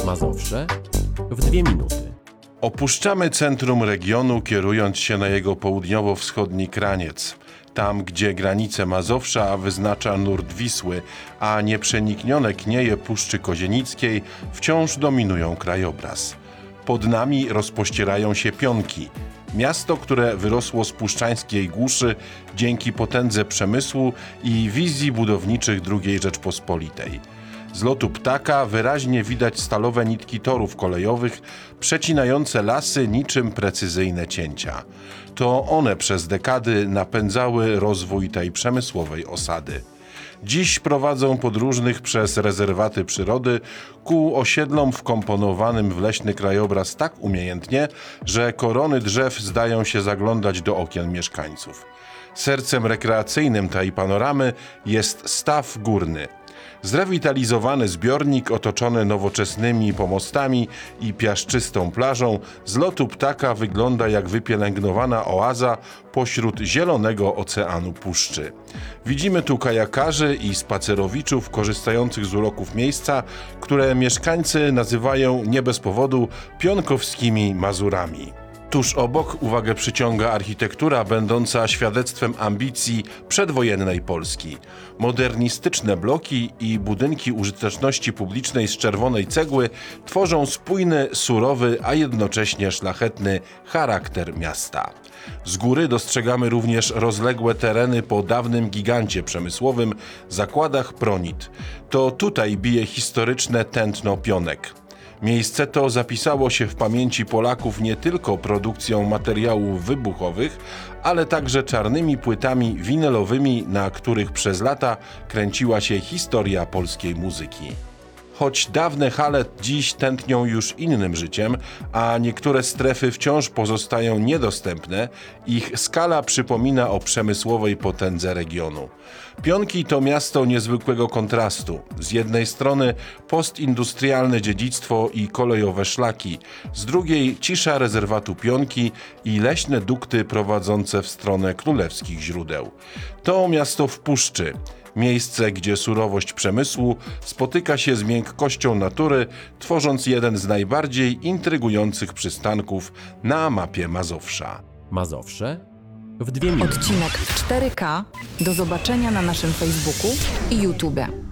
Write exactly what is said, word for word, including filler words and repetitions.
Mazowsze w dwie minuty. Opuszczamy centrum regionu, kierując się na jego południowo-wschodni kraniec. Tam, gdzie granice Mazowsza wyznacza nurt Wisły, a nieprzeniknione knieje Puszczy Kozienickiej wciąż dominują krajobraz. Pod nami rozpościerają się Pionki. Miasto, które wyrosło z puszczańskiej głuszy dzięki potędze przemysłu i wizji budowniczych drugiej Rzeczpospolitej. Z lotu ptaka wyraźnie widać stalowe nitki torów kolejowych, przecinające lasy niczym precyzyjne cięcia. To one przez dekady napędzały rozwój tej przemysłowej osady. Dziś prowadzą podróżnych przez rezerwaty przyrody ku osiedlom wkomponowanym w leśny krajobraz tak umiejętnie, że korony drzew zdają się zaglądać do okien mieszkańców. Sercem rekreacyjnym tej panoramy jest staw górny. Zrewitalizowany zbiornik otoczony nowoczesnymi pomostami i piaszczystą plażą z lotu ptaka wygląda jak wypielęgnowana oaza pośród zielonego oceanu puszczy. Widzimy tu kajakarzy i spacerowiczów korzystających z uroków miejsca, które mieszkańcy nazywają nie bez powodu pionkowskimi Mazurami. Tuż obok uwagę przyciąga architektura będąca świadectwem ambicji przedwojennej Polski. Modernistyczne bloki i budynki użyteczności publicznej z czerwonej cegły tworzą spójny, surowy, a jednocześnie szlachetny charakter miasta. Z góry dostrzegamy również rozległe tereny po dawnym gigancie przemysłowym, zakładach Pronit. To tutaj bije historyczne tętno Pionek. Miejsce to zapisało się w pamięci Polaków nie tylko produkcją materiałów wybuchowych, ale także czarnymi płytami winylowymi, na których przez lata kręciła się historia polskiej muzyki. Choć dawne hale dziś tętnią już innym życiem, a niektóre strefy wciąż pozostają niedostępne, ich skala przypomina o przemysłowej potędze regionu. Pionki to miasto niezwykłego kontrastu. Z jednej strony postindustrialne dziedzictwo i kolejowe szlaki, z drugiej cisza rezerwatu Pionki i leśne dukty prowadzące w stronę królewskich źródeł. To miasto w puszczy. Miejsce, gdzie surowość przemysłu spotyka się z miękkością natury, tworząc jeden z najbardziej intrygujących przystanków na mapie Mazowsza. Mazowsze w dwie minuty. Odcinek w cztery K do zobaczenia na naszym Facebooku i YouTube.